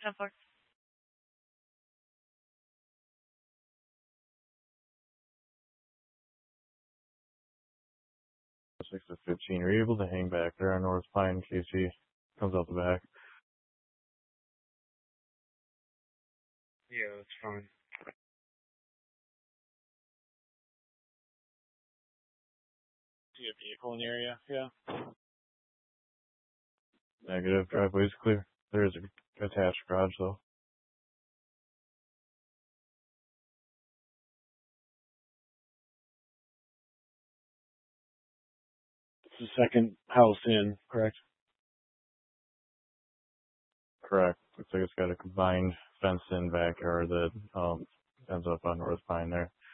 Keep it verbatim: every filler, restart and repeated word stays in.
ten four. six to fifteen. Are you able to hang back there on North Pine in case he comes out the back? Yeah, that's fine. Do you have a vehicle in the area? Yeah. Negative. Driveway's clear. There is a attached garage though. It's the second house in, correct? Correct. Looks like it's got a combined fenced-in backyard that um ends up on North Pine there.